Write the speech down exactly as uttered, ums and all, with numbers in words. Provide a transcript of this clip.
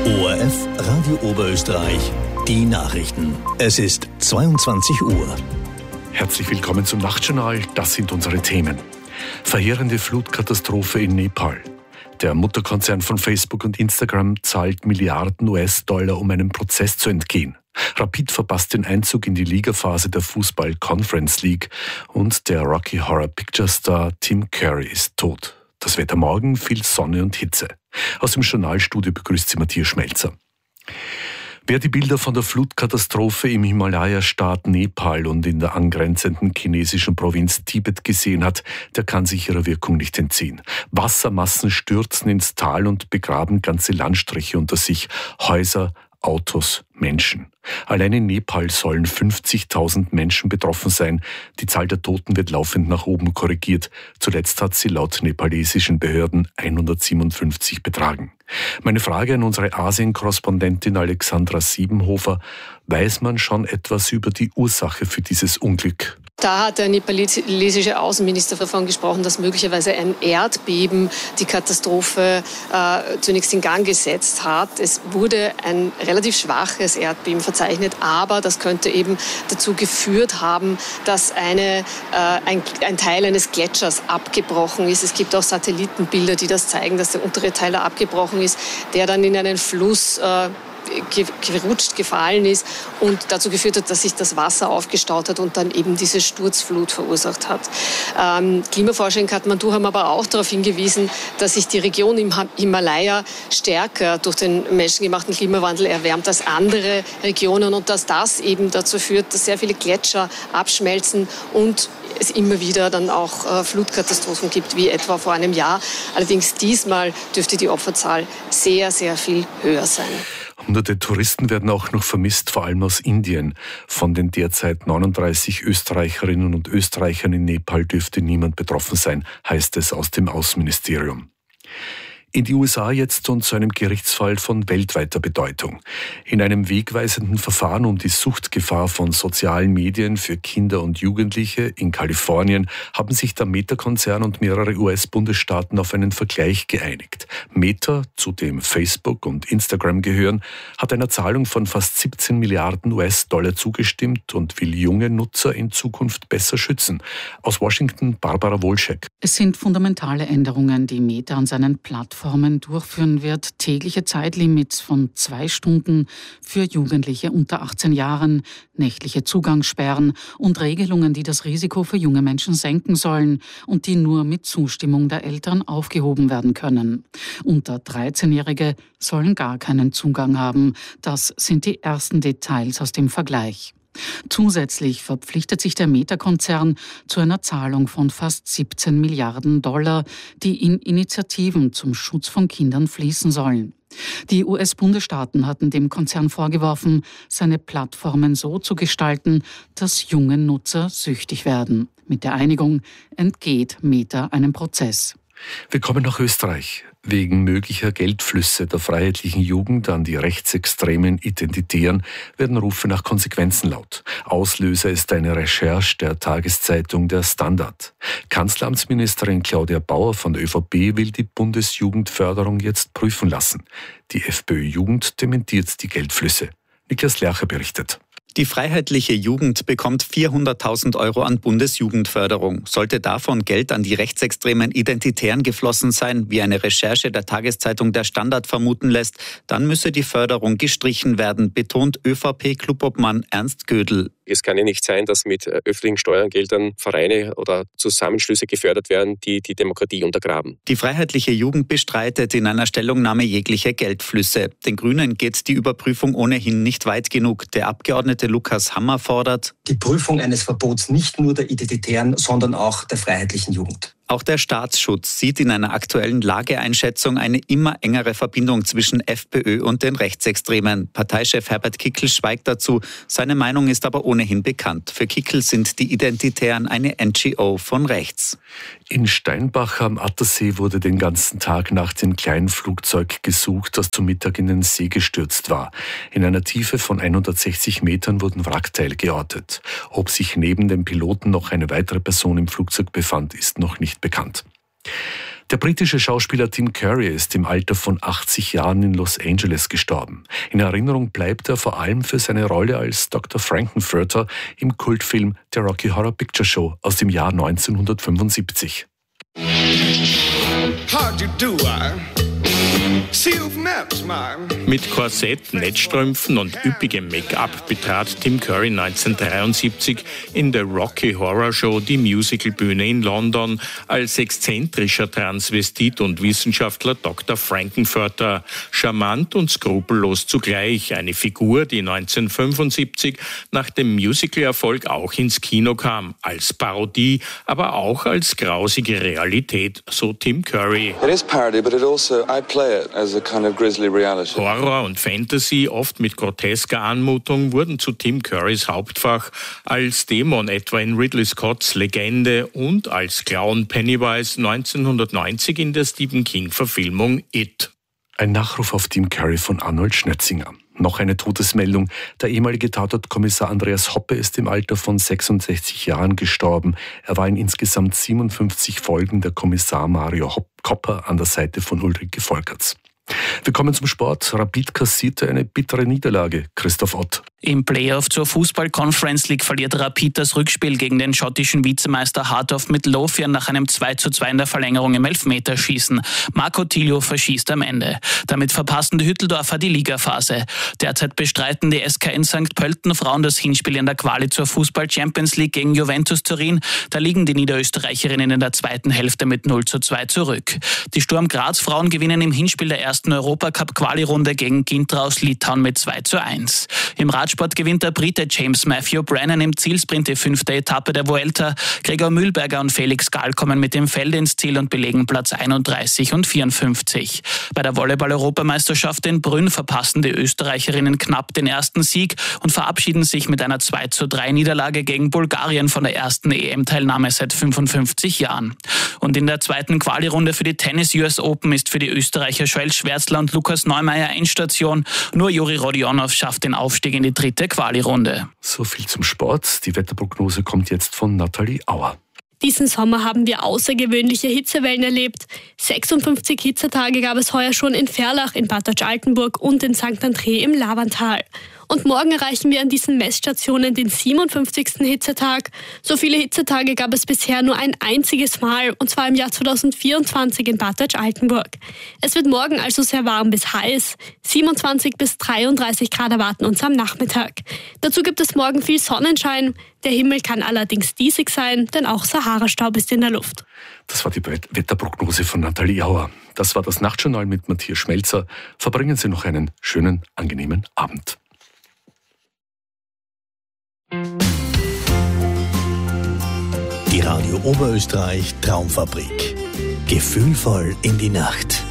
O R F Radio Oberösterreich, die Nachrichten. Es ist zweiundzwanzig Uhr. Herzlich willkommen zum Nachtjournal. Das sind unsere Themen. Verheerende Flutkatastrophe in Nepal. Der Mutterkonzern von Facebook und Instagram zahlt Milliarden U S-Dollar, um einem Prozess zu entgehen. Rapid verpasst den Einzug in die Ligaphase der Fußball-Conference League und der Rocky Horror Picture Star Tim Curry ist tot. Das Wetter morgen, viel Sonne und Hitze. Aus dem Journalstudio begrüßt Sie Matthias Schmelzer. Wer die Bilder von der Flutkatastrophe im Himalaya-Staat Nepal und in der angrenzenden chinesischen Provinz Tibet gesehen hat, der kann sich ihrer Wirkung nicht entziehen. Wassermassen stürzen ins Tal und begraben ganze Landstriche unter sich, Häuser, Autos, Menschen. Allein in Nepal sollen fünfzigtausend Menschen betroffen sein. Die Zahl der Toten wird laufend nach oben korrigiert. Zuletzt hat sie laut nepalesischen Behörden hundertsiebenundfünfzig betragen. Meine Frage an unsere Asien-Korrespondentin Alexandra Siebenhofer: Weiß man schon etwas über die Ursache für dieses Unglück? Da hat der nepalesische Außenminister davon gesprochen, dass möglicherweise ein Erdbeben die Katastrophe äh, zunächst in Gang gesetzt hat. Es wurde ein relativ schwaches Erdbeben verzeichnet, aber das könnte eben dazu geführt haben, dass eine, äh, ein, ein Teil eines Gletschers abgebrochen ist. Es gibt auch Satellitenbilder, die das zeigen, dass der untere Teil da abgebrochen ist, der dann in einen Fluss äh, gerutscht, gefallen ist und dazu geführt hat, dass sich das Wasser aufgestaut hat und dann eben diese Sturzflut verursacht hat. Ähm, Klimaforscher in Kathmandu haben aber auch darauf hingewiesen, dass sich die Region im Himalaya stärker durch den menschengemachten Klimawandel erwärmt als andere Regionen und dass das eben dazu führt, dass sehr viele Gletscher abschmelzen und es immer wieder dann auch äh, Flutkatastrophen gibt, wie etwa vor einem Jahr. Allerdings diesmal dürfte die Opferzahl sehr, sehr viel höher sein. Hunderte Touristen werden auch noch vermisst, vor allem aus Indien. Von den derzeit neununddreißig Österreicherinnen und Österreichern in Nepal dürfte niemand betroffen sein, heißt es aus dem Außenministerium. In die U S A jetzt und zu einem Gerichtsfall von weltweiter Bedeutung. In einem wegweisenden Verfahren um die Suchtgefahr von sozialen Medien für Kinder und Jugendliche in Kalifornien haben sich der Meta-Konzern und mehrere U S-Bundesstaaten auf einen Vergleich geeinigt. Meta, zu dem Facebook und Instagram gehören, hat einer Zahlung von fast siebzehn Milliarden U S-Dollar zugestimmt und will junge Nutzer in Zukunft besser schützen. Aus Washington Barbara Wolschek. Es sind fundamentale Änderungen, die Meta an seinen Plattformen durchführen wird. Tägliche Zeitlimits von zwei Stunden für Jugendliche unter achtzehn Jahren, nächtliche Zugangssperren und Regelungen, die das Risiko für junge Menschen senken sollen und die nur mit Zustimmung der Eltern aufgehoben werden können. Unter dreizehnjährige sollen gar keinen Zugang haben. Das sind die ersten Details aus dem Vergleich. Zusätzlich verpflichtet sich der Meta-Konzern zu einer Zahlung von fast siebzehn Milliarden Dollar, die in Initiativen zum Schutz von Kindern fließen sollen. Die U S-Bundesstaaten hatten dem Konzern vorgeworfen, seine Plattformen so zu gestalten, dass junge Nutzer süchtig werden. Mit der Einigung entgeht Meta einem Prozess. Wir kommen nach Österreich. Wegen möglicher Geldflüsse der Freiheitlichen Jugend an die rechtsextremen Identitären werden Rufe nach Konsequenzen laut. Auslöser ist eine Recherche der Tageszeitung Der Standard. Kanzleramtsministerin Claudia Bauer von der ÖVP will die Bundesjugendförderung jetzt prüfen lassen. Die FPÖ-Jugend dementiert die Geldflüsse. Niklas Lercher berichtet. Die Freiheitliche Jugend bekommt vierhunderttausend Euro an Bundesjugendförderung. Sollte davon Geld an die rechtsextremen Identitären geflossen sein, wie eine Recherche der Tageszeitung Der Standard vermuten lässt, dann müsse die Förderung gestrichen werden, betont ÖVP-Clubobmann Ernst Gödel. Es kann ja nicht sein, dass mit öffentlichen Steuergeldern Vereine oder Zusammenschlüsse gefördert werden, die die Demokratie untergraben. Die Freiheitliche Jugend bestreitet in einer Stellungnahme jegliche Geldflüsse. Den Grünen geht die Überprüfung ohnehin nicht weit genug. Der Abgeordnete Lukas Hammer fordert die Prüfung eines Verbots nicht nur der Identitären, sondern auch der Freiheitlichen Jugend. Auch der Staatsschutz sieht in einer aktuellen Lageeinschätzung eine immer engere Verbindung zwischen FPÖ und den Rechtsextremen. Parteichef Herbert Kickl schweigt dazu. Seine Meinung ist aber ohnehin bekannt. Für Kickl sind die Identitären eine N G O von rechts. In Steinbach am Attersee wurde den ganzen Tag nach dem kleinen Flugzeug gesucht, das zum Mittag in den See gestürzt war. In einer Tiefe von hundertsechzig Metern wurden Wrackteile geortet. Ob sich neben dem Piloten noch eine weitere Person im Flugzeug befand, ist noch nicht bekannt. Der britische Schauspieler Tim Curry ist im Alter von achtzig Jahren in Los Angeles gestorben. In Erinnerung bleibt er vor allem für seine Rolle als Doktor Frankenfurter im Kultfilm The Rocky Horror Picture Show aus dem Jahr neunzehnhundertfünfundsiebzig. How'd you do, I? Mit Korsett, Netzstrümpfen und üppigem Make-up betrat Tim Curry neunzehnhundertdreiundsiebzig in der Rocky Horror Show die Musicalbühne in London als exzentrischer Transvestit und Wissenschaftler Doktor Frankenfurter. Charmant und skrupellos zugleich. Eine Figur, die neunzehnhundertfünfundsiebzig nach dem Musicalerfolg auch ins Kino kam. Als Parodie, aber auch als grausige Realität, so Tim Curry. It is parody, but it also, I play it as a kind of grisly reality. Horror und Fantasy, oft mit grotesker Anmutung, wurden zu Tim Currys Hauptfach. Als Dämon etwa in Ridley Scotts Legende und als Clown Pennywise neunzehnhundertneunzig in der Stephen King-Verfilmung It. Ein Nachruf auf Tim Curry von Arnold Schnetzinger. Noch eine Todesmeldung. Der ehemalige Tatortkommissar Andreas Hoppe ist im Alter von sechsundsechzig Jahren gestorben. Er war in insgesamt siebenundfünfzig Folgen der Kommissar Mario Kopper an der Seite von Ulrike Volkerts. Wir kommen zum Sport. Rapid kassierte eine bittere Niederlage. Christoph Ott. Im Playoff zur Fußball-Conference League verliert Rapid das Rückspiel gegen den schottischen Vizemeister Heart of Midlothian nach einem zwei zu zwei in der Verlängerung im Elfmeterschießen. Marco Tilio verschießt am Ende. Damit verpassen die Hütteldorfer die Ligaphase. Derzeit bestreiten die S K in Sankt Pölten Frauen das Hinspiel in der Quali zur Fußball-Champions League gegen Juventus Turin. Da liegen die Niederösterreicherinnen in der zweiten Hälfte mit null zu zwei zurück. Die Sturm Graz Frauen gewinnen im Hinspiel der ersten Europacup-Quali-Runde gegen Gintra aus Litauen mit zwei zu eins. Im Radsport gewinnt der Brite James Matthew Brennan im Zielsprint die fünfte Etappe der Vuelta. Gregor Mühlberger und Felix Gall kommen mit dem Feld ins Ziel und belegen Platz einunddreißig und vierundfünfzig. Bei der Volleyball-Europameisterschaft in Brünn verpassen die Österreicherinnen knapp den ersten Sieg und verabschieden sich mit einer zwei zu drei Niederlage gegen Bulgarien von der ersten E M-Teilnahme seit fünfundfünfzig Jahren. Und in der zweiten Quali-Runde für die Tennis-U S Open ist für die Österreicher Joel Schwärzler und Lukas Neumeier Endstation. Nur Juri Rodionov schafft den Aufstieg in die dritte Quali-Runde. So viel zum Sport. Die Wetterprognose kommt jetzt von Nathalie Auer. Diesen Sommer haben wir außergewöhnliche Hitzewellen erlebt. sechsundfünfzig Hitzetage gab es heuer schon in Ferlach, in Bad Tauschaltenburg und in Sankt André im Lavantal. Und morgen erreichen wir an diesen Messstationen den siebenundfünfzigsten Hitzetag. So viele Hitzetage gab es bisher nur ein einziges Mal, und zwar im Jahr zweitausendvierundzwanzig in Bad Tauschaltenburg. Es wird morgen also sehr warm bis heiß. siebenundzwanzig bis dreiunddreißig Grad erwarten uns am Nachmittag. Dazu gibt es morgen viel Sonnenschein. Der Himmel kann allerdings diesig sein, denn auch Sahara-Staub ist in der Luft. Das war die Wetterprognose von Nathalie Auer. Das war das Nachtjournal mit Matthias Schmelzer. Verbringen Sie noch einen schönen, angenehmen Abend. Die Radio Oberösterreich Traumfabrik. Gefühlvoll in die Nacht.